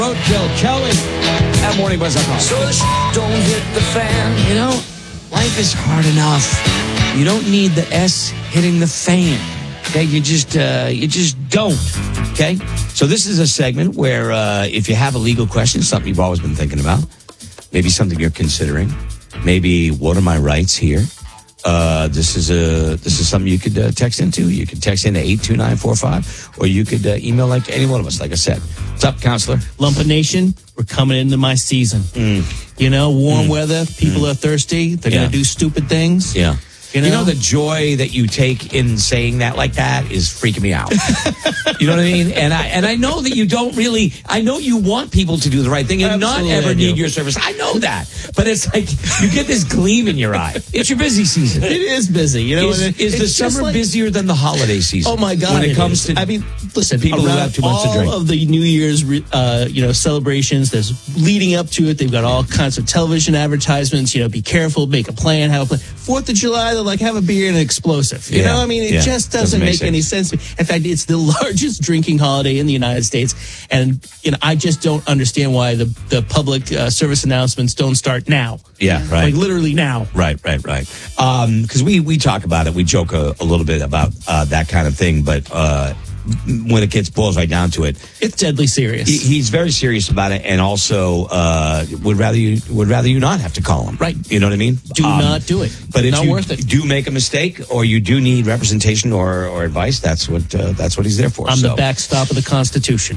Roadkill, Kelly, at Morning Buzz. So the don't hit the fan. You know, life is hard enough. You don't need the S hitting the fan. Okay, you just don't. Okay, so this is a segment where if you have a legal question, something you've always been thinking about, maybe something you're considering, maybe what are my rights here? This is something you could text into. You could text into 82945, or you could email like any one of us. Like I said, what's up, counselor? Lumpa Nation, we're coming into my season. You know, warm weather, people are thirsty. They're going to do stupid things. Yeah. You know, the joy that you take in saying that like that is freaking me out. You know what I mean? And I know that you don't really, I know you want people to do the right thing and not ever need your service. I know that. But it's like, you get this gleam in your eye. It's your busy season. It is busy. You know, is the summer busier than the holiday season? Oh my God. When it comes to, I mean, listen, people who have too much to drink. All of the New Year's, celebrations, there's leading up to it. They've got all kinds of television advertisements, be careful, make a plan, have a plan. 4th of July, they're like, have a beer and an explosive. You know, I mean, it just doesn't make any sense. In fact, it's the largest drinking holiday in the United States. And, I just don't understand why the public service announcements don't start now. Yeah, right. Like literally now. Right. Because we talk about it. We joke a little bit about that kind of thing. But when it boils right down to it, it's deadly serious. He's very serious about it, and also would rather you not have to call him. Right. You know what I mean? Do not do it. But if not you worth it. do make a mistake, or you do need representation or advice, that's what he's there for. I'm the backstop of the Constitution.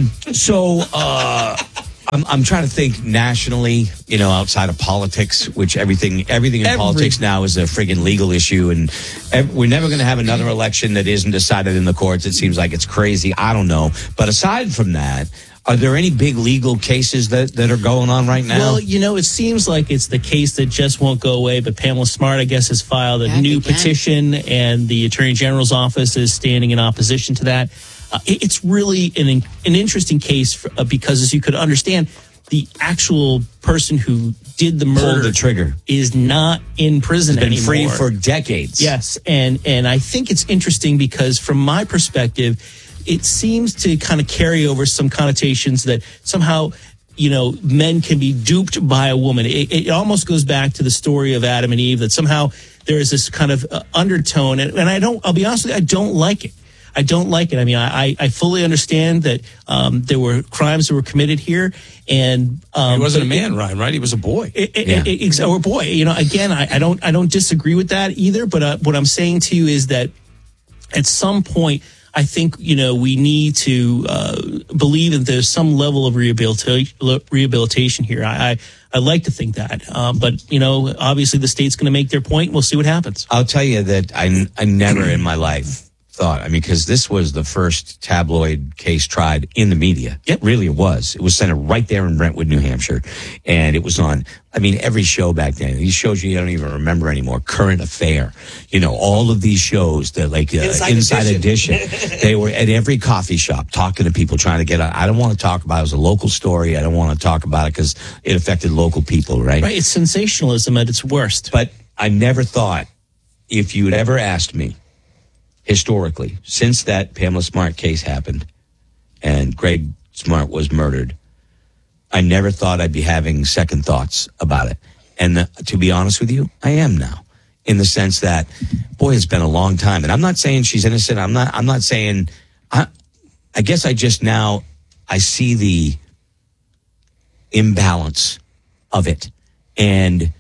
I'm trying to think nationally, outside of politics, which everything in politics now is a friggin' legal issue, and we're never going to have another election that isn't decided in the courts. It seems like it's crazy. I don't know. But aside from that, are there any big legal cases that are going on right now? Well, it seems like it's the case that just won't go away, but Pamela Smart, I guess, has filed a new petition, and the Attorney General's office is standing in opposition to that. It's really an interesting case because, as you could understand, the actual person who did the murder pulled the trigger is not in prison anymore. Been free for decades. Yes, and I think it's interesting because, from my perspective, it seems to kind of carry over some connotations that somehow, men can be duped by a woman. It almost goes back to the story of Adam and Eve, that somehow there is this kind of undertone, and I'll be honest with you, I don't like it. I don't like it. I mean, I fully understand that there were crimes that were committed here, and he wasn't a man, Ryan, right? He was a boy, or a boy. Again, I don't disagree with that either. But what I'm saying to you is that at some point, I think we need to believe that there's some level of rehabilitation here. I like to think that, but obviously the state's going to make their point. We'll see what happens. I'll tell you that I never in my life thought, because this was the first tabloid case tried in the media. Yep. Really, it was. It was centered right there in Brentwood, New Hampshire. And it was on, every show back then. These shows you don't even remember anymore. Current Affair. All of these shows that Inside Edition. They were at every coffee shop talking to people, trying to get on. I don't want to talk about it. It was a local story. I don't want to talk about it because it affected local people, right? Right. It's sensationalism at its worst. But I never thought, if you had ever asked me, historically, since that Pamela Smart case happened and Greg Smart was murdered, I never thought I'd be having second thoughts about it. And to be honest with you, I am now, in the sense that, boy, it's been a long time. And I'm not saying she's innocent. I'm not saying, I guess I just now, I see the imbalance of it. And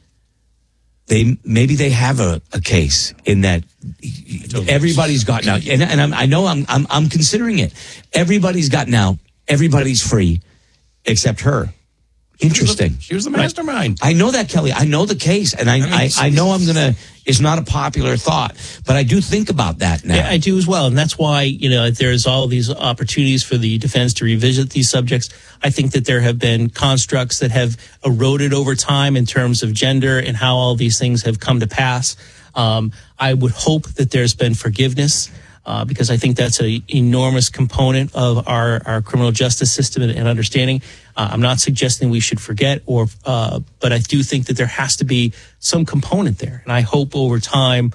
maybe they have a case in that everybody's gotten out, and I know I'm considering it. Everybody's gotten out. Everybody's free, except her. Interesting. She was the mastermind. I know that, Kelly. I know the case, and I know it's not a popular thought, but I do think about that now. Yeah, I do as well, and that's why there's all these opportunities for the defense to revisit these subjects. I think that there have been constructs that have eroded over time in terms of gender and how all these things have come to pass. I would hope that there's been forgiveness, because I think that's an enormous component of our criminal justice system and understanding. I'm not suggesting we should forget, but I do think that there has to be some component there, and I hope over time,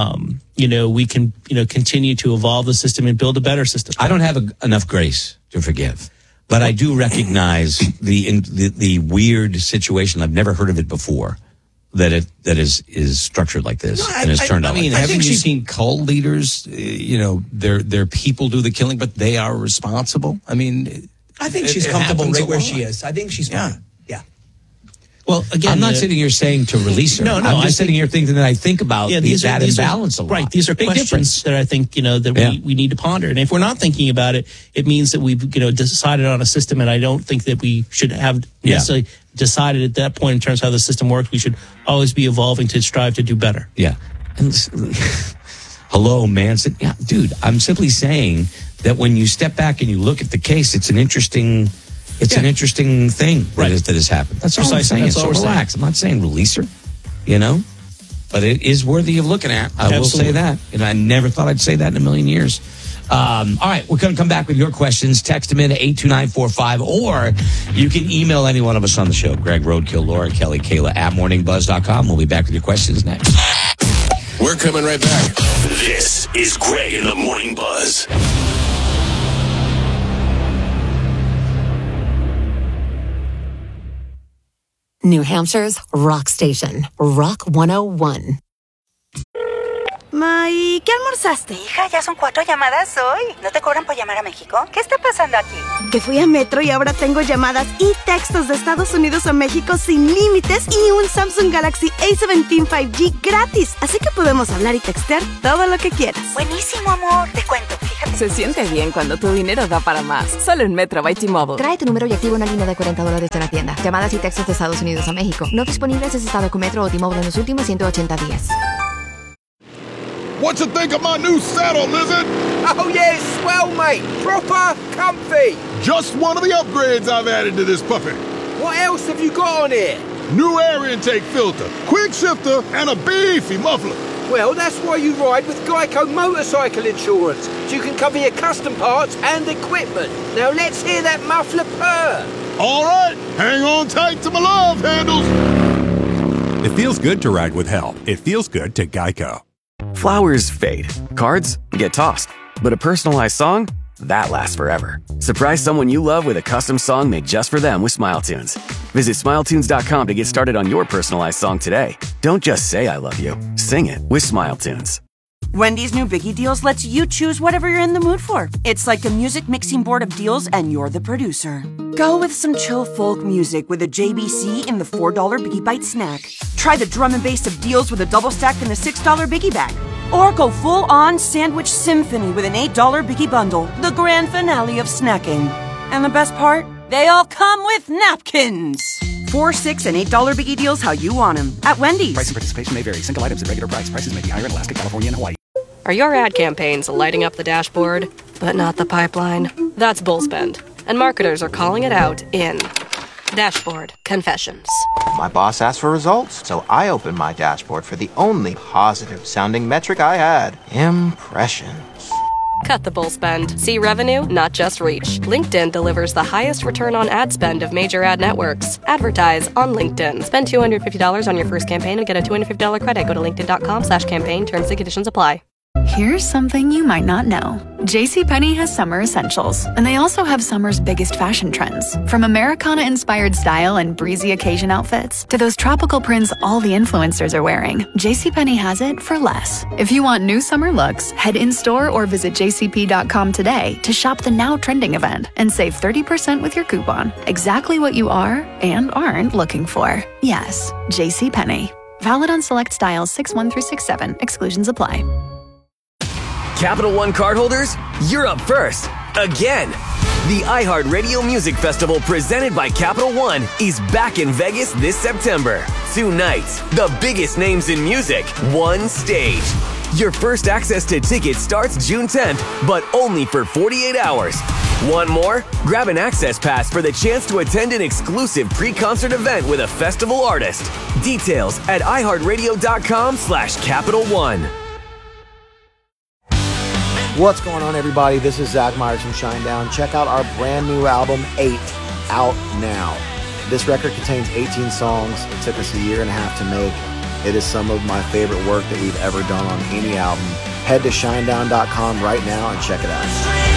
we can continue to evolve the system and build a better system. I don't have enough grace to forgive. But I do recognize the weird situation. I've never heard of it before. That is structured like this and is turned out. I mean, like haven't you seen cult leaders? Their people do the killing, but they are responsible. I mean, I think she's comfortable right where she is. I think she's fine. Yeah. Well, again, I'm not sitting here saying to release her. No, I'm just sitting here thinking that I think about that imbalance a lot. Right. These are Big questions difference. that I think, that we need to ponder. And if we're not thinking about it, it means that we've, decided on a system. And I don't think that we should have necessarily decided at that point in terms of how the system works. We should always be evolving to strive to do better. Yeah. And hello, Manson. Yeah, dude, I'm simply saying that when you step back and you look at the case, it's an interesting thing that has happened. That's all I'm saying. That's all So we're relax. I'm not saying release her, but it is worthy of looking at. I will say that. And I never thought I'd say that in a million years. All right, we're going to come back with your questions. Text them in at 82945, or you can email any one of us on the show. Greg, Roadkill, Laura, Kelly, Kayla at morningbuzz.com. We'll be back with your questions next. We're coming right back. This is Greg in the Morning Buzz. New Hampshire's rock station, Rock 101. Ma, ¿y qué almorzaste? Hija, ya son 4 llamadas hoy. ¿No te cobran por llamar a México? ¿Qué está pasando aquí? Que fui a Metro y ahora tengo llamadas y textos de Estados Unidos a México sin límites y un Samsung Galaxy A17 5G gratis. Así que podemos hablar y textear todo lo que quieras. Buenísimo, amor. Te cuento, fíjate. Se siente bien cuando tu dinero da para más. Solo en Metro by T-Mobile. Trae tu número y activa una línea de $40 de la tienda. Llamadas y textos de Estados Unidos a México. No disponibles en estado con Metro o T-Mobile en los últimos 180 días. What you think of my new saddle, Lizard? Oh, yeah, it's swell, mate. Proper comfy. Just one of the upgrades I've added to this puppy. What else have you got on here? New air intake filter, quick shifter, and a beefy muffler. Well, that's why you ride with Geico Motorcycle Insurance. So you can cover your custom parts and equipment. Now let's hear that muffler purr. All right, hang on tight to my love handles. It feels good to ride with help. It feels good to Geico. Flowers fade. Cards get tossed. But a personalized song? That lasts forever. Surprise someone you love with a custom song made just for them with SmileTunes. Visit SmileTunes.com to get started on your personalized song today. Don't just say I love you. Sing it with SmileTunes. Wendy's new Biggie Deals lets you choose whatever you're in the mood for. It's like a music mixing board of deals, and you're the producer. Go with some chill folk music with a JBC in the $4 Biggie Bite snack. Try the drum and bass of deals with a double stack in the $6 Biggie Bag. Or go full-on sandwich symphony with an $8 Biggie Bundle, the grand finale of snacking. And the best part? They all come with napkins. $4, $6, and $8 Biggie Deals how you want them at Wendy's. Price and participation may vary. Single items at regular price. Prices may be higher in Alaska, California, and Hawaii. Are your ad campaigns lighting up the dashboard, but not the pipeline? That's Bullspend, and marketers are calling it out in Dashboard Confessions. My boss asked for results, so I opened my dashboard for the only positive-sounding metric I had: impressions. Cut the bull spend. See revenue, not just reach. LinkedIn delivers the highest return on ad spend of major ad networks. Advertise on LinkedIn. Spend $250 on your first campaign and get a $250 credit. Go to linkedin.com/campaign. Terms and conditions apply. Here's something you might not know. JCPenney has summer essentials, and they also have summer's biggest fashion trends. From Americana-inspired style and breezy occasion outfits to those tropical prints all the influencers are wearing, JCPenney has it for less. If you want new summer looks, head in-store or visit jcp.com today to shop the now trending event and save 30% with your coupon. Exactly what you are and aren't looking for. Yes, JCPenney. Valid on select styles 6-1 through 6-7. Exclusions apply. Capital One cardholders, you're up first. Again. The iHeartRadio Music Festival presented by Capital One is back in Vegas this September. 2 nights, the biggest names in music, one stage. Your first access to tickets starts June 10th, but only for 48 hours. Want more? Grab an access pass for the chance to attend an exclusive pre-concert event with a festival artist. Details at iHeartRadio.com/Capital One. What's going on, everybody? This is Zach Myers from Shinedown. Check out our brand new album, 8, out now. This record contains 18 songs. It took us a year and a half to make. It is some of my favorite work that we've ever done on any album. Head to shinedown.com right now and check it out.